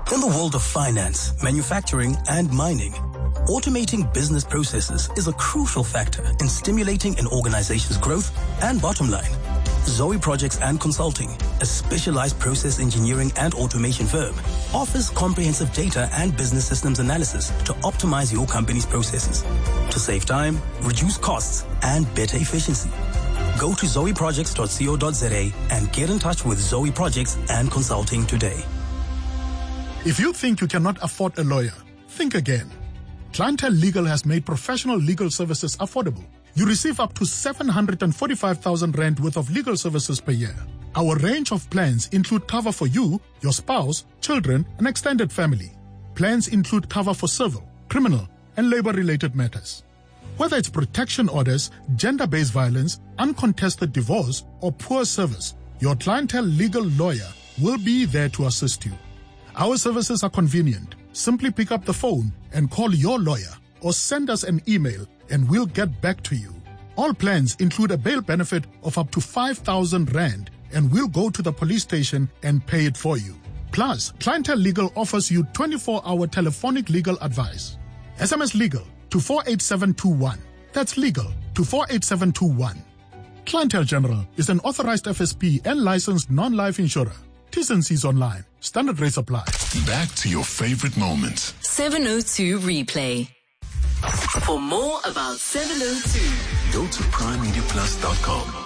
In the world of finance, manufacturing, and mining, automating business processes is a crucial factor in stimulating an organization's growth and bottom line. Zoe Projects and Consulting, a specialized process engineering and automation firm, offers comprehensive data and business systems analysis to optimize your company's processes, to save time, reduce costs, and better efficiency. Go to zoeprojects.co.za and get in touch with Zoe Projects and Consulting today. If you think you cannot afford a lawyer, think again. Clientele Legal has made professional legal services affordable. You receive up to 745,000 rand worth of legal services per year. Our range of plans include cover for you, your spouse, children, and extended family. Plans include cover for civil, criminal, and labor-related matters. Whether it's protection orders, gender-based violence, uncontested divorce, or poor service, your Clientele Legal lawyer will be there to assist you. Our services are convenient. Simply pick up the phone and call your lawyer or send us an email and we'll get back to you. All plans include a bail benefit of up to 5,000 rand and we'll go to the police station and pay it for you. Plus, Clientele Legal offers you 24-hour telephonic legal advice. SMS Legal to 48721. That's legal to 48721. Clientele General is an authorized FSP and licensed non-life insurer. T's and C's online. Standard rates apply. Back to your favorite moments. 702 Replay. For more about 702, go to primemediaplus.com.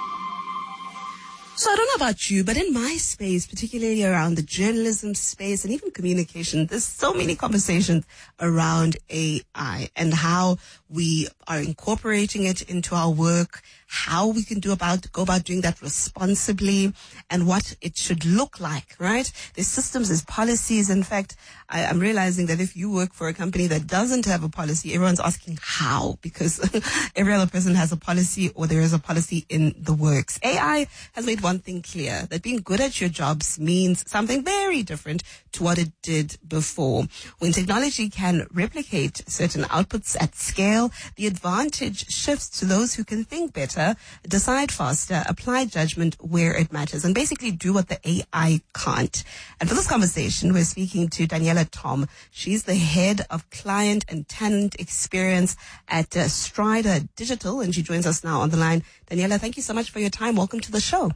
So I don't know about you, but in my space, particularly around the journalism space and even communication, there's so many conversations around AI and how we are incorporating it into our work, how we can go about doing that responsibly, and what it should look like, right? There's systems, there's policies. In fact, I'm realizing that if you work for a company that doesn't have a policy, everyone's asking how, because every other person has a policy or there is a policy in the works. AI has made one thing clear, that being good at your jobs means something very different to what it did before. When technology can replicate certain outputs at scale, the advantage shifts to those who can think better, decide faster, apply judgment where it matters, and basically do what the AI can't. And for this conversation, we're speaking to Daniela Tom. She's the head of client and tenant experience at Strider Digital, and she joins us now on the line. Daniela, thank you so much for your time. Welcome to the show.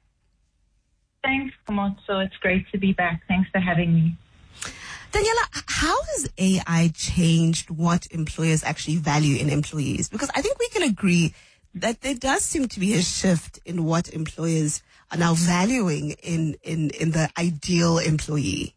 Thanks, Komotso. It's great to be back. Thanks for having me. Daniela, how has AI changed what employers actually value in employees? Because I think we can agree that there does seem to be a shift in what employers are now valuing in the ideal employee.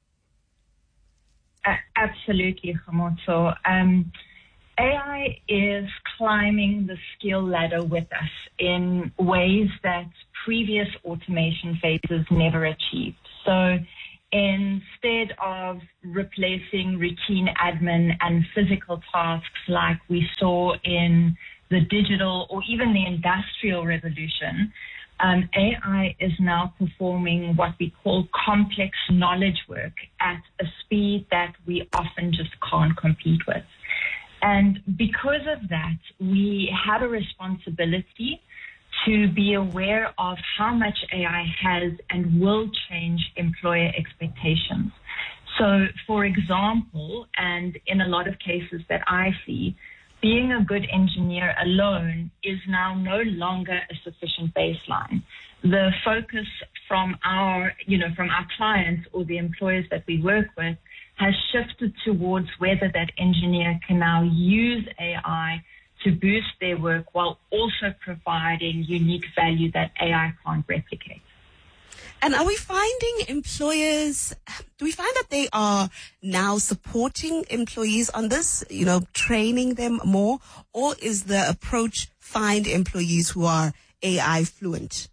Absolutely, Komotso. AI is climbing the skill ladder with us in ways that previous automation phases never achieved. So instead of replacing routine admin and physical tasks like we saw in the digital or even the industrial revolution, AI is now performing what we call complex knowledge work at a speed that we often just can't compete with. And because of that, we have a responsibility to be aware of how much AI has and will change employer expectations. So, for example, and in a lot of cases that I see, being a good engineer alone is now no longer a sufficient baseline. The focus from our clients or the employers that we work with has shifted towards whether that engineer can now use AI to boost their work while also providing unique value that AI can't replicate. And are we finding employers, do we find that they are now supporting employees on this, training them more, or is the approach find employees who are AI fluent?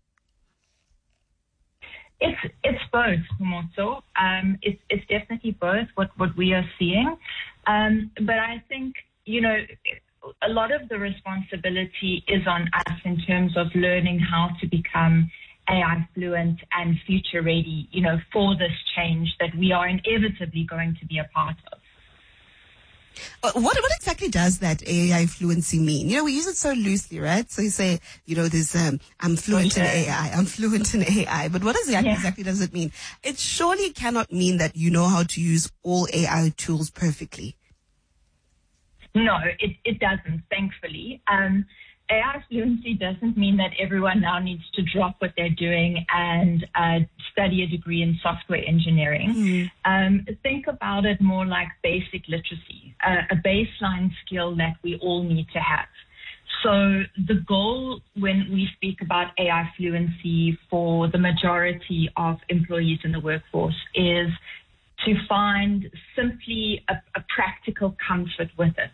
It's both, Komotso. It's definitely both what we are seeing. But I think, a lot of the responsibility is on us in terms of learning how to become AI fluent and future ready, for this change that we are inevitably going to be a part of. What exactly does that AI fluency mean? We use it so loosely, right? So you say, there's I'm fluent in AI. I'm fluent in AI. But what exactly does it mean? It surely cannot mean that you know how to use all AI tools perfectly. No, it doesn't, thankfully. AI fluency doesn't mean that everyone now needs to drop what they're doing and study a degree in software engineering. Think about it more like basic literacy, a baseline skill that we all need to have. So the goal when we speak about AI fluency for the majority of employees in the workforce is to find simply a practical comfort with it.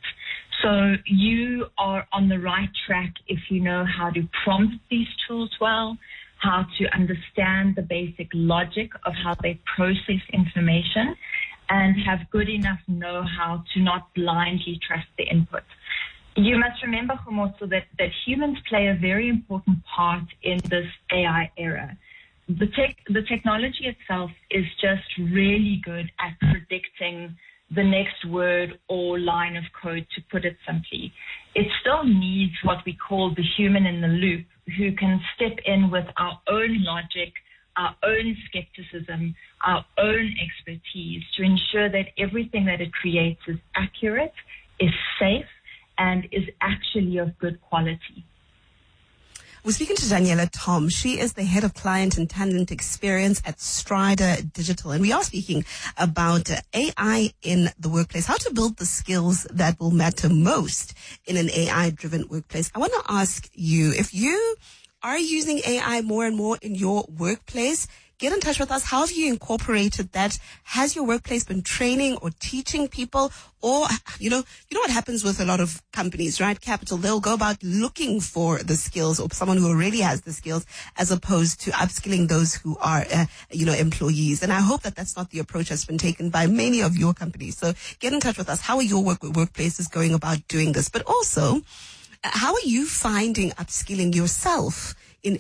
So you are on the right track if you know how to prompt these tools well, how to understand the basic logic of how they process information, and have good enough know-how to not blindly trust the input. You must remember, Khomotso, that humans play a very important part in this AI era. The technology itself is just really good at predicting the next word or line of code, to put it simply. It still needs what we call the human in the loop, who can step in with our own logic, our own skepticism, our own expertise to ensure that everything that it creates is accurate, is safe, and is actually of good quality. We're speaking to Daniela Tom. She is the head of client and talent experience at Strider Digital. And we are speaking about AI in the workplace, how to build the skills that will matter most in an AI-driven workplace. I want to ask you, if you are using AI more and more in your workplace, get in touch with us. How have you incorporated that? Has your workplace been training or teaching people? Or, you know what happens with a lot of companies, right? Capital, they'll go about looking for the skills, or someone who already has the skills, as opposed to upskilling those who are, employees. And I hope that that's not the approach that's been taken by many of your companies. So get in touch with us. How are your workplaces going about doing this? But also, how are you finding upskilling yourself in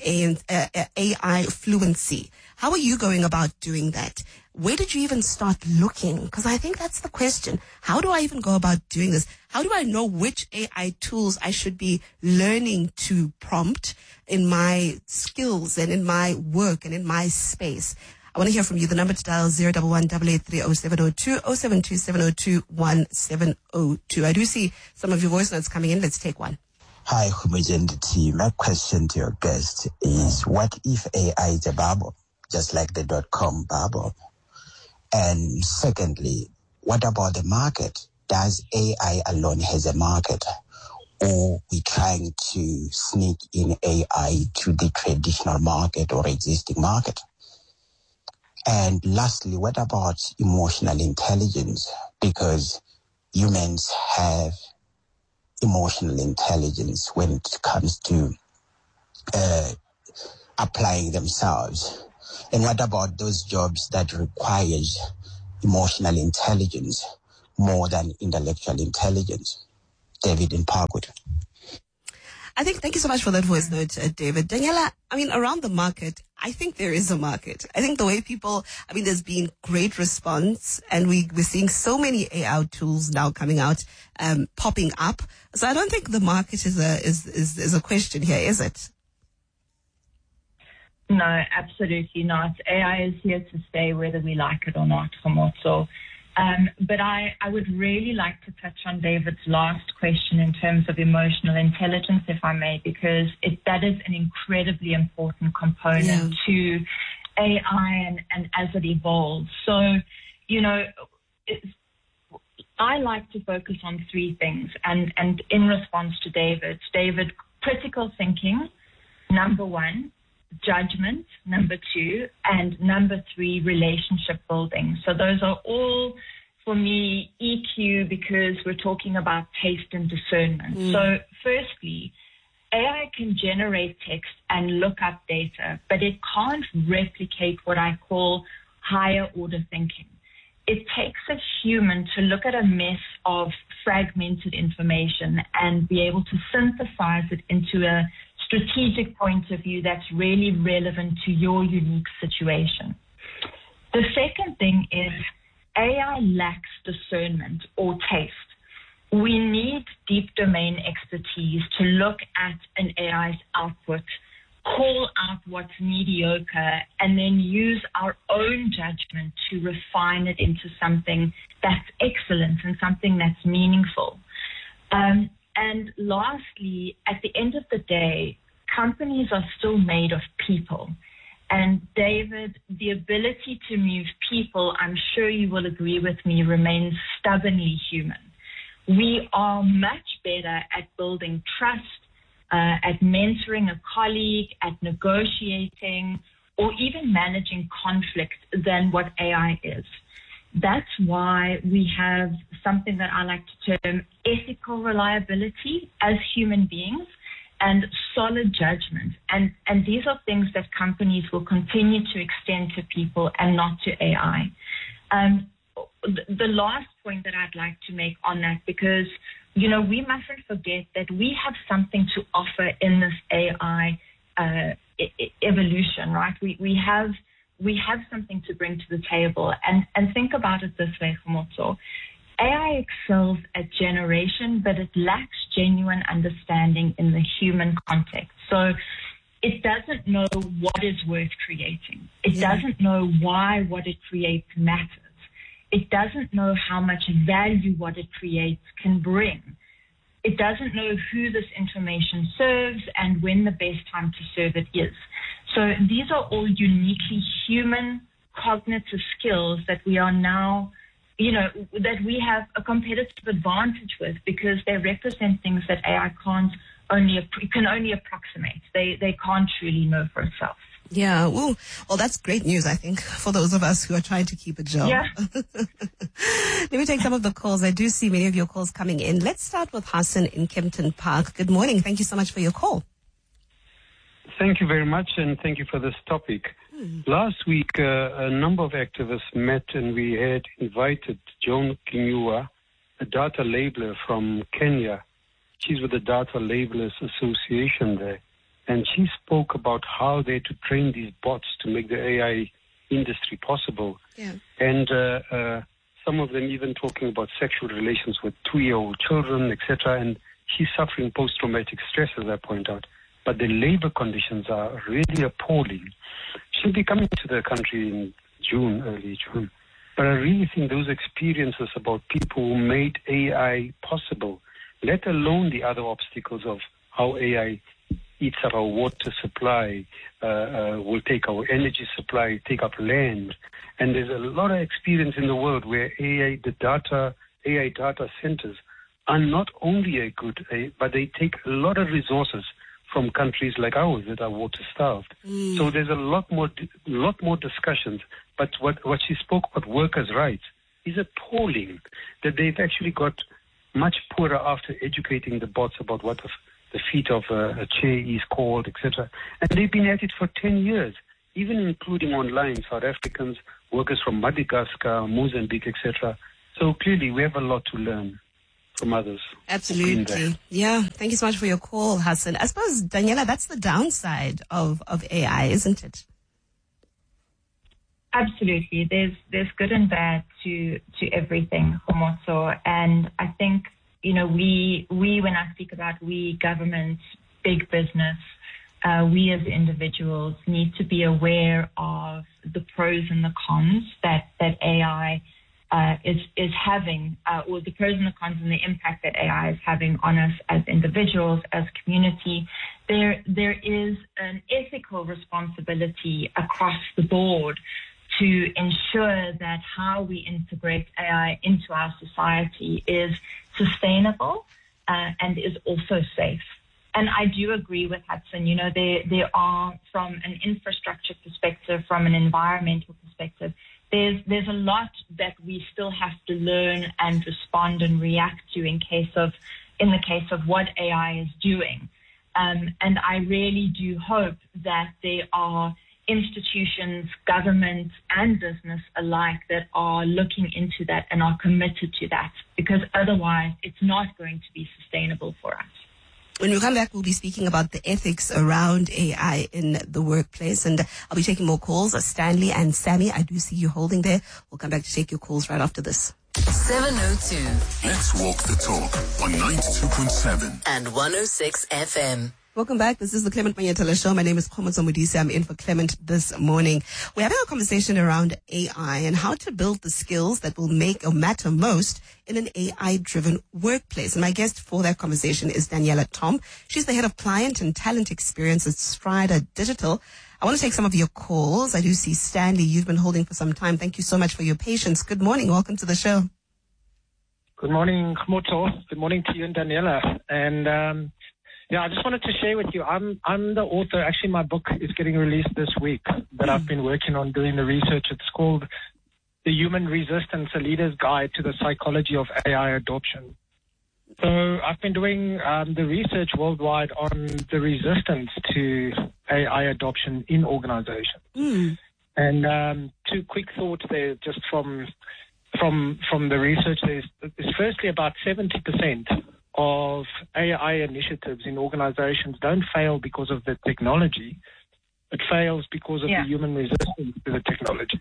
AI fluency? How are you going about doing that? Where did you even start looking? Because I think that's the question. How do I even go about doing this? How do I know which AI tools I should be learning to prompt in my skills and in my work and in my space? I want to hear from you. The number to dial 011-883-0702, 0727021702. I do see some of your voice notes coming in. Let's take one. Hi, Homogeneity. My question to your guest is, what if AI is a bubble, just like the .com bubble? And secondly, what about the market? Does AI alone has a market? Or we trying to sneak in AI to the traditional market or existing market? And lastly, what about emotional intelligence? Because humans have emotional intelligence when it comes to applying themselves. And what about those jobs that requires emotional intelligence more than intellectual intelligence? David in Parkwood. Thank you so much for that voice note, David. Daniela, around the market, I think there is a market. I think the way there's been great response, and we're seeing so many AI tools now coming out, popping up. So I don't think the market is a question here, is it? No, absolutely not. AI is here to stay whether we like it or not, Khomotso. But I would really like to touch on David's last question in terms of emotional intelligence, if I may, because that is an incredibly important component to AI and as it evolves. So, I like to focus on three things. And in response to David, critical thinking, number one, judgment, number two, and number three, relationship building. So those are all, for me, EQ, because we're talking about taste and discernment. So firstly, AI can generate text and look up data, but it can't replicate what I call higher order thinking. It takes a human to look at a mess of fragmented information and be able to synthesize it into a strategic point of view that's really relevant to your unique situation. The second thing is AI lacks discernment or taste. we need deep domain expertise to look at an AI's output, call out what's mediocre, and then use our own judgment to refine it into something that's excellent and something that's meaningful. And lastly, at the end of the day, companies are still made of people. And David, the ability to move people, I'm sure you will agree with me, remains stubbornly human. We are much better at building trust, at mentoring a colleague, at negotiating, or even managing conflict than what AI is. That's why we have something that I like to term ethical reliability as human beings and solid judgment. And these are things that companies will continue to extend to people and not to AI. The last point that I'd like to make on that, because, you know, we mustn't forget that we have something to offer in this AI evolution, right? We have something to bring to the table. And think about it this way, Khomotso. AI excels at generation, but it lacks genuine understanding in the human context. So it doesn't know what is worth creating. It doesn't know why what it creates matters. It doesn't know how much value what it creates can bring. It doesn't know who this information serves and when the best time to serve it is. So these are all uniquely human cognitive skills that we are now, you know, that we have a competitive advantage with, because they represent things that AI can only approximate. They can't truly know for itself. Yeah, well, that's great news, I think, for those of us who are trying to keep a job. Yeah. Let me take some of the calls. I do see many of your calls coming in. Let's start with Hassan in Kempton Park. Good morning. Thank you so much for your call. Thank you very much, and thank you for this topic. Last week, a number of activists met, and we had invited Joan Kinyua, a data labeler from Kenya. She's with the Data Labelers Association there. And she spoke about how they had to train these bots to make the AI industry possible. Yeah. And some of them even talking about sexual relations with 2-year-old children, etc. And she's suffering post-traumatic stress, as I point out. But the labor conditions are really appalling. She'll be coming to the country in June, early June. But I really think those experiences about people who made AI possible, let alone the other obstacles of how AI eats up our water supply, will take our energy supply, take up land. And there's a lot of experience in the world where AI data centers are not only but they take a lot of resources from countries like ours that are water-starved. So there's a lot more discussions. But what she spoke about workers' rights is appalling, that they've actually got much poorer after educating the bots about what the feet of a chair is called, etc. And they've been at it for 10 years, even including online South Africans, workers from Madagascar, Mozambique, etc. So clearly we have a lot to learn from others. Absolutely. Yeah. Thank you so much for your call, Hassan. I suppose, Daniela, that's the downside of AI, isn't it? Absolutely. There's good and bad to everything, Khomotso. And I think, you know, we when I speak about we, government, big business, we as individuals need to be aware of the pros and the cons that AI is having, or the pros and the cons and the impact that AI is having on us as individuals, as community. There is an ethical responsibility across the board to ensure that how we integrate AI into our society is sustainable and is also safe. And I do agree with Hudson. You know, there are, from an infrastructure perspective, from an environmental perspective, there's a lot that we still have to learn and respond and react to in the case of what AI is doing. And I really do hope that there are institutions, government and business alike that are looking into that and are committed to that, because otherwise it's not going to be sustainable for us. When we come back, we'll be speaking about the ethics around AI in the workplace, and I'll be taking more calls. Stanley and Sammy, I do see you holding there. We'll come back to take your calls right after this. 702 Let's walk the talk on 92.7 and 106 FM. Welcome back. This is the Clement Manyetela Show. My name is Khomotso Modise. I'm in for Clement this morning. We're having a conversation around AI and how to build the skills that will make or matter most in an AI-driven workplace. And my guest for that conversation is Daniela Tom. She's the head of client and talent experience at Strider Digital. I want to take some of your calls. I do see Stanley, you've been holding for some time. Thank you so much for your patience. Good morning. Welcome to the show. Good morning, Khomotso. Good morning to you and Daniela. And I just wanted to share with you, I'm the author. Actually, my book is getting released this week that I've been working on doing the research. It's called The Human Resistance, A Leader's Guide to the Psychology of AI Adoption. So I've been doing the research worldwide on the resistance to AI adoption in organizations. And two quick thoughts there just from the research. There's firstly about 70% of AI initiatives in organizations don't fail because of the technology. It fails because of the human resistance to the technology.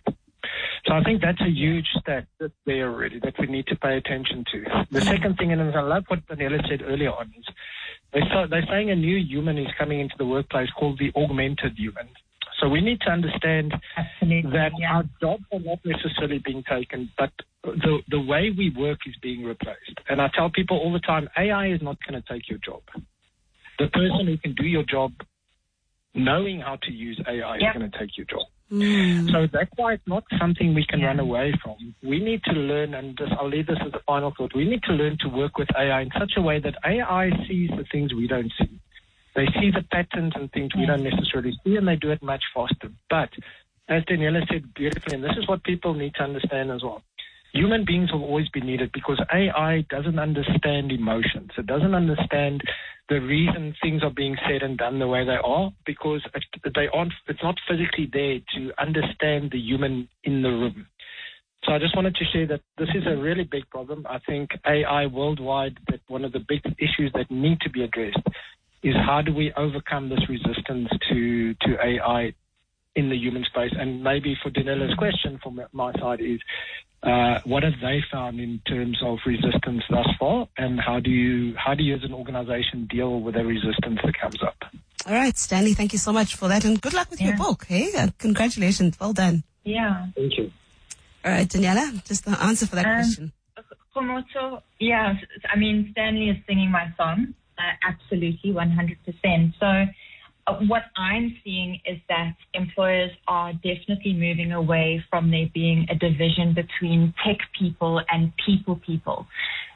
So I think that's a huge stat that's there already that we need to pay attention to. The second thing, and I love what Daniela said earlier on, is they're saying a new human is coming into the workplace called the augmented human. So we need to understand that our jobs are not necessarily being taken, but the way we work is being replaced. And I tell people all the time, AI is not going to take your job. The person who can do your job knowing how to use AI is going to take your job. So that's why it's not something we can run away from. We need to learn, and I'll leave this as a final thought, we need to learn to work with AI in such a way that AI sees the things we don't see. They see the patterns and things we don't necessarily see, and they do it much faster. But as Daniela said beautifully, and this is what people need to understand as well, human beings will always be needed because AI doesn't understand emotions. It doesn't understand the reason things are being said and done the way they are because it's not physically there to understand the human in the room. So I just wanted to share that this is a really big problem. I think AI worldwide, that one of the big issues that need to be addressed is how do we overcome this resistance to AI in the human space? And maybe for Daniela's question from my side is, what have they found in terms of resistance thus far? And how do you as an organization deal with the resistance that comes up? All right, Stanley, thank you so much for that. And good luck with your book. Hey, congratulations. Well done. Yeah. Thank you. All right, Daniela, just the answer for that question. Khomotso, I mean, Stanley is singing my song. Absolutely, 100%. So what I'm seeing is that employers are definitely moving away from there being a division between tech people and people.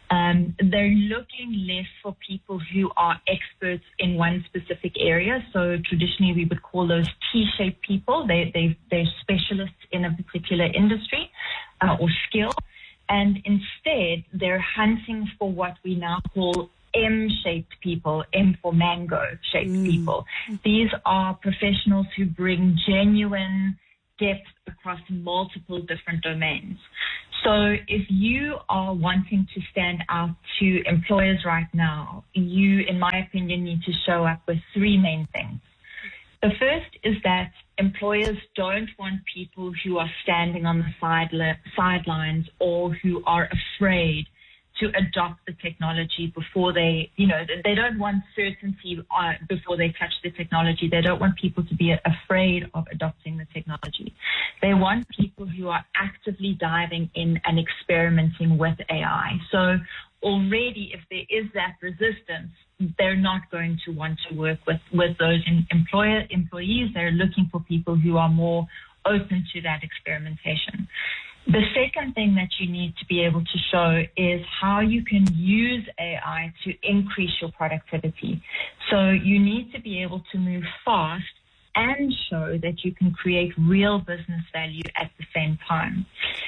They're looking less for people who are experts in one specific area. So traditionally we would call those T-shaped people. They're specialists in a particular industry or skill. And instead they're hunting for what we now call M-shaped people, M for mango-shaped people. These are professionals who bring genuine depth across multiple different domains. So if you are wanting to stand out to employers right now, you, in my opinion, need to show up with three main things. The first is that employers don't want people who are standing on the sidelines or who are afraid to adopt the technology before they don't want certainty before they touch the technology. They don't want people to be afraid of adopting the technology. They want people who are actively diving in and experimenting with AI. So already if there is that resistance, they're not going to want to work with those employees. They're looking for people who are more open to that experimentation. The second thing that you need to be able to show is how you can use AI to increase your productivity. So you need to be able to move fast and show that you can create real business value at the same time.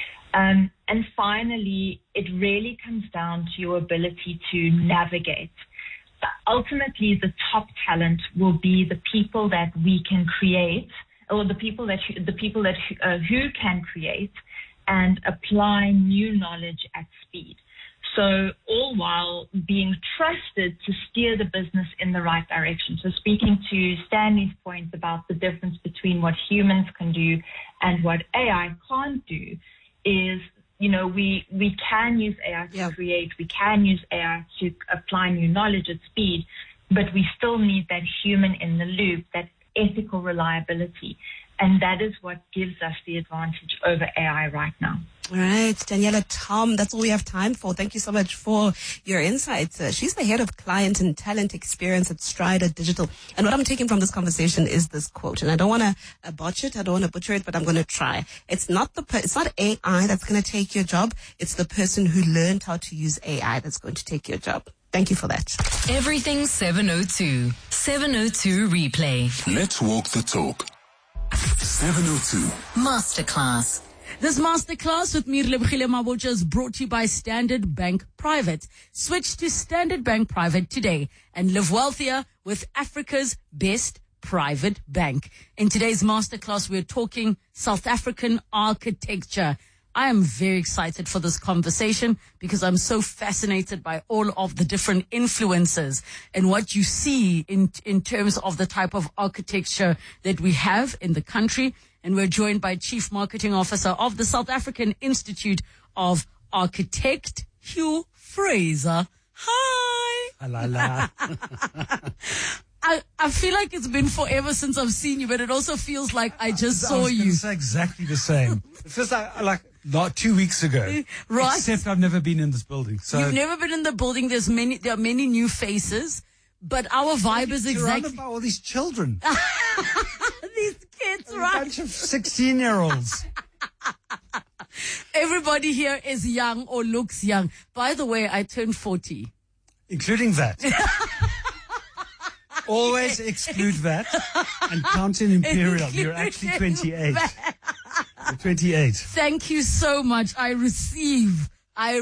And finally, it really comes down to your ability to navigate. Ultimately, the top talent will be the people that we can create, or the people who can create and apply new knowledge at speed. So all while being trusted to steer the business in the right direction. So speaking to Stanley's point about the difference between what humans can do and what AI can't do, is we can use AI to create, we can use AI to apply new knowledge at speed, but we still need that human in the loop, that ethical reliability. And that is what gives us the advantage over AI right now. All right, Daniela, Tom, that's all we have time for. Thank you so much for your insights. She's the head of client and talent experience at Strider Digital. And what I'm taking from this conversation is this quote, and I don't want to botch it, I don't want to butcher it, but I'm going to try. It's not AI that's going to take your job. It's the person who learned how to use AI that's going to take your job. Thank you for that. Everything 702. 702 replay. Let's walk the talk. 702. Masterclass. This masterclass with me, Lebogile Mabotja, is brought to you by Standard Bank Private. Switch to Standard Bank Private today and live wealthier with Africa's best private bank. In today's masterclass, we're talking South African architecture. I am very excited for this conversation because I'm so fascinated by all of the different influences and what you see in terms of the type of architecture that we have in the country. And we're joined by Chief Marketing Officer of the South African Institute of Architect, Hugh Fraser. Hi. Halala. I feel like it's been forever since I've seen you, but it also feels like I just saw you. I was say exactly the same. It feels like not 2 weeks ago. Right. Except I've never been in this building. So you've never been in the building. There are many new faces, but our vibe is exactly. Surrounded by all these children. These kids, a right? bunch of 16-year-olds. Everybody here is young or looks young. By the way, I turned 40. Including that. Always exclude that and count in Imperial. You're actually 28. You're 28. Thank you so much. I receive.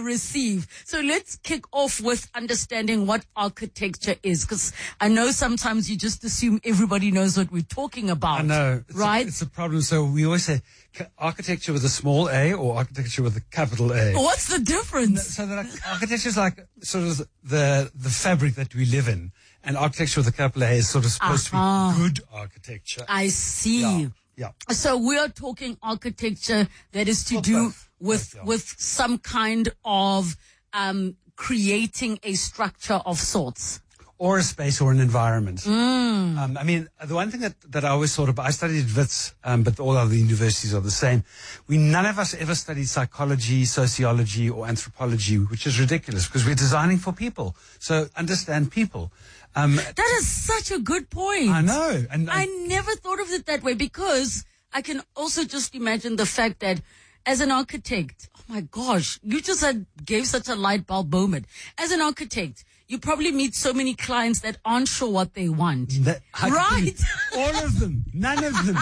So let's kick off with understanding what architecture is, because I know sometimes you just assume everybody knows what we're talking about. I know. Right? It's a problem. So we always say architecture with a small a or architecture with a capital A. What's the difference? So that architecture is like sort of the fabric that we live in. And architecture with a capital A is sort of supposed to be good architecture. I see. Yeah. So we are talking architecture that is to do with some kind of creating a structure of sorts. Or a space or an environment. I mean, the one thing that I always thought about, I studied at Wits, but all other universities are the same. None of us ever studied psychology, sociology, or anthropology, which is ridiculous because we're designing for people. So understand people. That is such a good point. I know. And I never thought of it that way because I can also just imagine the fact that as an architect, oh my gosh, you just gave such a light bulb moment. As an architect, you probably meet so many clients that aren't sure what they want. Right? All of them. None of them.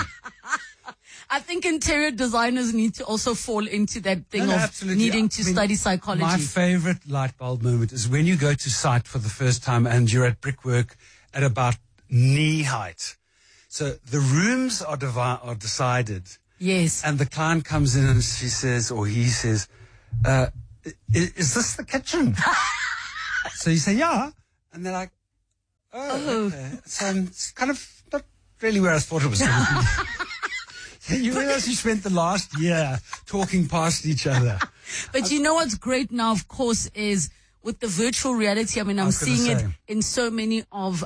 I think interior designers need to also fall into that thing of absolutely. needing to study psychology. My favorite light bulb moment is when you go to site for the first time and you're at brickwork at about knee height. So the rooms are decided. Yes. And the client comes in and she says, or he says, is this the kitchen? So you say, yeah. And they're like, oh. Okay. So it's kind of not really where I thought it was going to be. You realize you spent the last year talking past each other. But you know what's great now, of course, is with the virtual reality. I mean, I'm seeing it in so many of,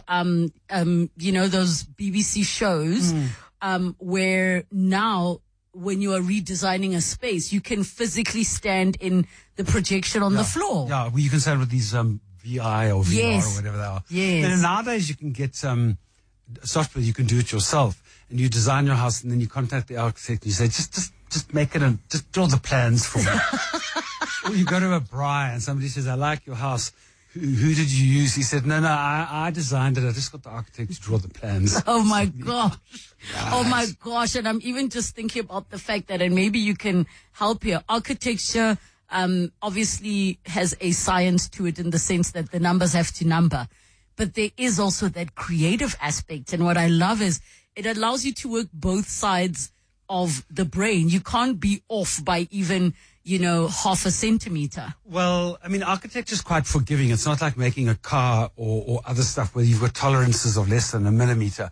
those BBC shows, where now when you are redesigning a space, you can physically stand in the projection on the floor. Yeah, well, you can stand with these VI or VR or whatever they are. Yes. And nowadays you can get software, you can do it yourself. And you design your house and then you contact the architect and you say, just make it and just draw the plans for me. Or you go to a braai and somebody says, I like your house. Who did you use? He said, no, I designed it. I just got the architect to draw the plans. Oh my gosh. Right. Oh my gosh. And I'm even just thinking about the fact that, and maybe you can help here. Architecture, obviously has a science to it in the sense that the numbers have to number, but there is also that creative aspect. And what I love is it allows you to work both sides of the brain. You can't be off by even, half a centimeter. Well, I mean, architecture is quite forgiving. It's not like making a car or other stuff where you've got tolerances of less than a millimeter.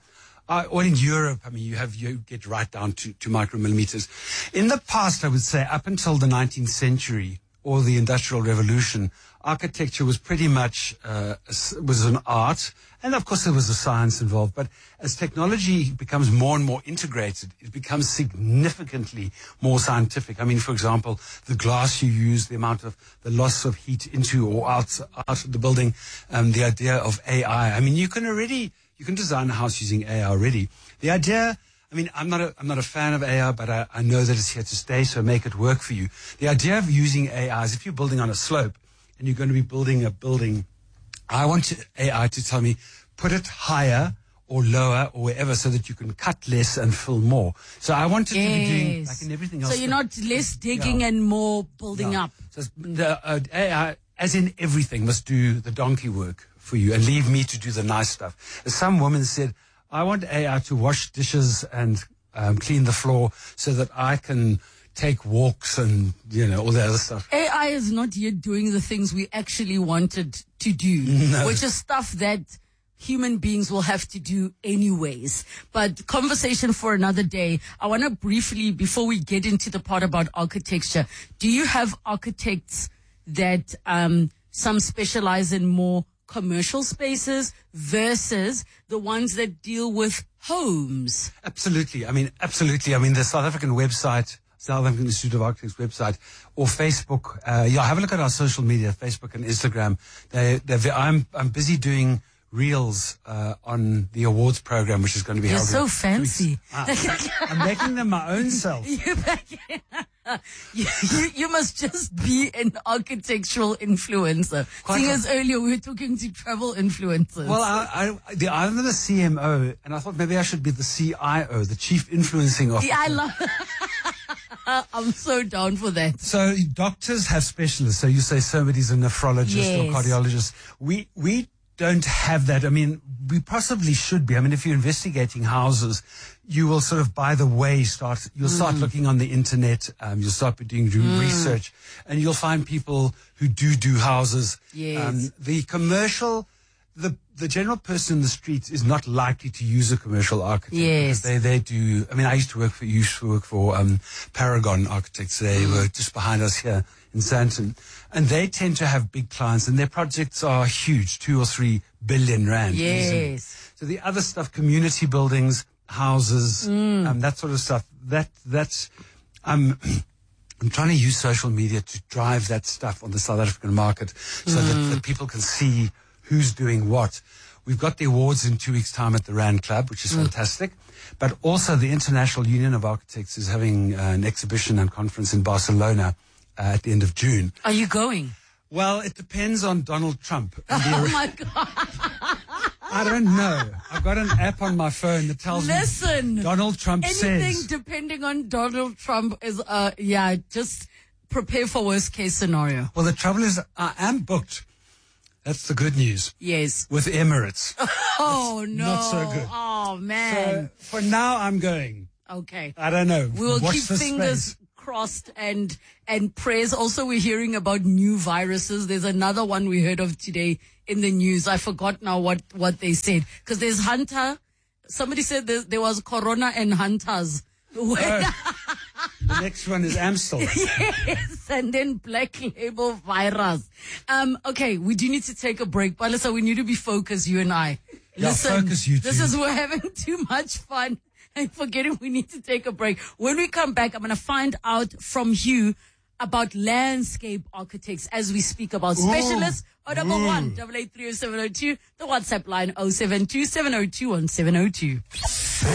or in Europe, I mean, you get right down to micromillimeters. In the past, I would say up until the 19th century or the Industrial Revolution, architecture was pretty much was an art, and of course there was a science involved. But as technology becomes more and more integrated, it becomes significantly more scientific. I mean, for example, the glass you use, the loss of heat into or out of the building, the idea of AI. I mean, you can design a house using AI already. The idea. I mean, I'm not a fan of AI, but I know that it's here to stay, so make it work for you. The idea of using AI is if you're building on a slope and you're going to be building a building, I want AI to tell me, put it higher or lower or wherever so that you can cut less and fill more. So I want it to be doing like in everything else. So you're not less digging and more building up. So the AI, as in everything, must do the donkey work for you and leave me to do the nice stuff. As some woman said, I want AI to wash dishes and clean the floor so that I can take walks and, all the other stuff. AI is not yet doing the things we actually wanted to do, which is stuff that human beings will have to do anyways. But conversation for another day. I want to briefly, before we get into the part about architecture, do you have architects that some specialize in more commercial spaces versus the ones that deal with homes? Absolutely. I mean, the South African website, South African Institute of Architects website, or Facebook. Have a look at our social media, Facebook and Instagram. I'm busy doing reels on the awards program, which is going to be held. You're so fancy. I'm making them my own self. You must just be an architectural influencer. Seeing as earlier we were talking to travel influencers. Well, I'm the CMO, and I thought maybe I should be the CIO, the Chief Influencing Officer. Yeah, I love. I'm so down for that. So doctors have specialists. So you say somebody's a nephrologist or cardiologist. We don't have that. I mean, we possibly should be. I mean, if you're investigating houses, you will sort of, by the way, start looking on the internet. You'll start doing research, and you'll find people who do houses. Yes. The commercial, the general person in the street is not likely to use a commercial architect. Yes. Because they do. I mean, I used to work for Paragon Architects. They were just behind us here in Sandton. And they tend to have big clients, and their projects are huge, 2 or 3 billion rand. Yes. Easily. So the other stuff, community buildings, houses, that sort of stuff, that's I'm trying to use social media to drive that stuff on the South African market so that people can see who's doing what. We've got the awards in 2 weeks' time at the Rand Club, which is fantastic. But also the International Union of Architects is having an exhibition and conference in Barcelona at the end of June. Are you going? Well, it depends on Donald Trump. Oh my God. I don't know. I've got an app on my phone that tells me Donald Trump anything says. Depending on Donald Trump is, just prepare for worst case scenario. Well, the trouble is I am booked. That's the good news. Yes. With Emirates. Oh, no. Not so good. Oh, man. So for now, I'm going. Okay. I don't know. We will Watch keep this fingers space. crossed and prayers. Also, we're hearing about new viruses. There's another one we heard of today in the news. I forgot now what they said. Because there's Hunter. Somebody said there was Corona and Hunters. The next one is Amstel. Yes, and then Black Label virus. Okay, we do need to take a break. Palesa, we need to be focused, you and I. Yeah, Listen, focus you two. we're having too much fun and forgetting we need to take a break. When we come back, I'm going to find out from Hugh about landscape architects as we speak about specialists. 011 8830702, the WhatsApp line 072 702 1702.